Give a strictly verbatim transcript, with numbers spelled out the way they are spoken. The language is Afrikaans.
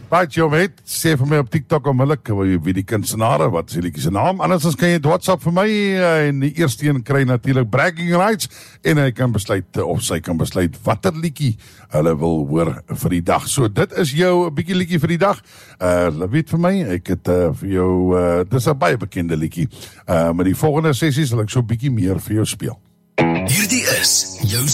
Right, jou het, sê vir my op TikTok onmiddellik, wie die kunstenare, wat is die liedjie se naam, anders as kan jy het WhatsApp vir my, en die eerste een kry natuurlik bragging rights, en hy kan besluit, of sy kan besluit, watter liedjie hulle wil hoor vir die dag. So dit is jou bietjie liedjie vir die dag, uh, weet vir my, ek het uh, vir jou, uh, dit is 'n baie bekende liedjie, uh, met die volgende sessie sal ek so bietjie meer vir jou speel. Hierdie is jou